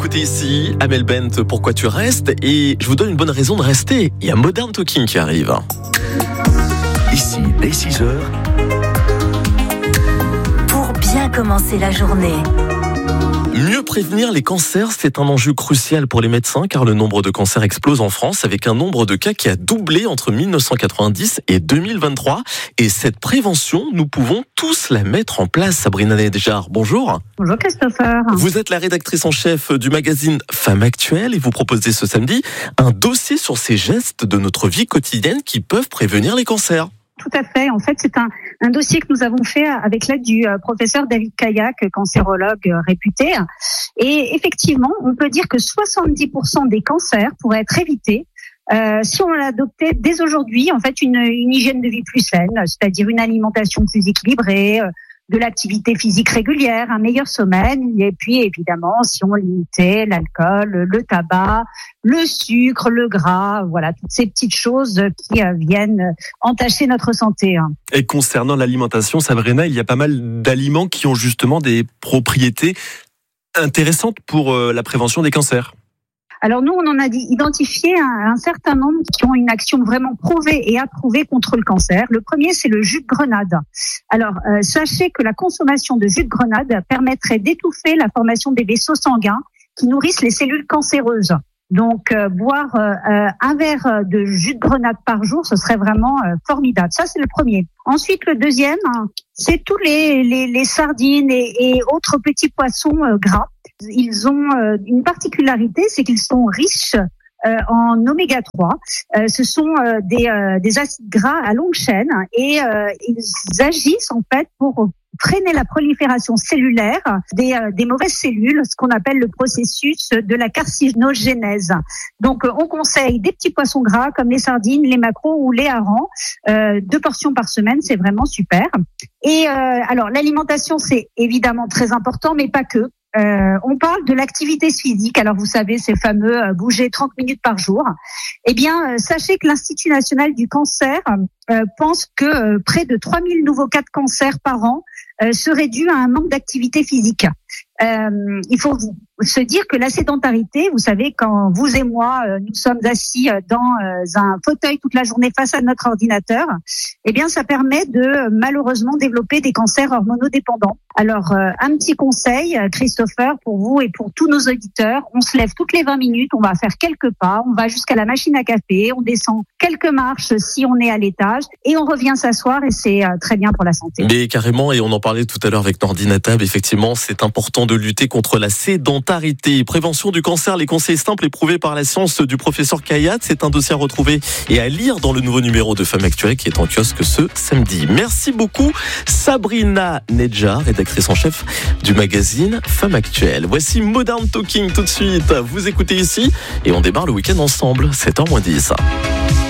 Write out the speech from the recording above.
Écoutez ici, Amel Bent, pourquoi tu restes? Et je vous donne une bonne raison de rester. Il y a Modern Talking qui arrive. Ici, dès 6h. Pour bien commencer la journée. Mieux prévenir les cancers, c'est un enjeu crucial pour les médecins car le nombre de cancers explose en France avec un nombre de cas qui a doublé entre 1990 et 2023. Et cette prévention, nous pouvons tous la mettre en place. Sabrina Nedjar, bonjour. Bonjour Christopher. Vous êtes la rédactrice en chef du magazine Femme Actuelle et vous proposez ce samedi un dossier sur ces gestes de notre vie quotidienne qui peuvent prévenir les cancers. Tout à fait. En fait, c'est un dossier que nous avons fait avec l'aide du professeur David Kayak, cancérologue réputé. Et effectivement, on peut dire que 70% des cancers pourraient être évités si on adoptait dès aujourd'hui, en fait, une hygiène de vie plus saine, c'est-à-dire une alimentation plus équilibrée, de l'activité physique régulière, un meilleur sommeil, et puis évidemment, si on limitait l'alcool, le tabac, le sucre, le gras, voilà, toutes ces petites choses qui viennent entacher notre santé. Et concernant l'alimentation, Sabrina, il y a pas mal d'aliments qui ont justement des propriétés intéressantes pour la prévention des cancers. Alors nous, on en a identifié un certain nombre qui ont une action vraiment prouvée et approuvée contre le cancer. Le premier, c'est le jus de grenade. Alors, sachez que la consommation de jus de grenade permettrait d'étouffer la formation des vaisseaux sanguins qui nourrissent les cellules cancéreuses. Donc, boire un verre de jus de grenade par jour, ce serait vraiment formidable. Ça, c'est le premier. Ensuite, le deuxième, c'est tous les sardines et autres petits poissons gras. Ils ont une particularité, c'est qu'ils sont riches en oméga 3. Ce sont des acides gras à longue chaîne et ils agissent en fait pour freiner la prolifération cellulaire des mauvaises cellules, ce qu'on appelle le processus de la carcinogénèse. Donc, on conseille des petits poissons gras comme les sardines, les maquereaux ou les harengs. 2 portions par semaine, c'est vraiment super. Et alors, l'alimentation, c'est évidemment très important, mais pas que. On parle de l'activité physique. Alors, vous savez, ces fameux bouger 30 minutes par jour. Eh bien, sachez que l'Institut national du cancer pense que près de 3000 nouveaux cas de cancer par an seraient dus à un manque d'activité physique. Il faut se dire que la sédentarité, vous savez, quand vous et moi, nous sommes assis dans un fauteuil toute la journée face à notre ordinateur, eh bien, ça permet de malheureusement développer des cancers hormonodépendants. Alors, un petit conseil, Christopher, pour vous et pour tous nos auditeurs, on se lève toutes les 20 minutes, on va faire quelques pas, on va jusqu'à la machine à café, on descend quelques marches si on est à l'étage et on revient s'asseoir et c'est très bien pour la santé. Mais carrément, et on en parlait tout à l'heure avec Nordine Natab, effectivement, c'est important de lutter contre la sédentarité. Prévention du cancer, les conseils simples et prouvés par la science du professeur Kayat. C'est un dossier à retrouver et à lire dans le nouveau numéro de Femme Actuelle qui est en kiosque ce samedi. Merci beaucoup Sabrina Nedjar, rédactrice en chef du magazine Femme Actuelle. Voici Modern Talking tout de suite. Vous écoutez ici et on démarre le week-end ensemble, 7h moins 10.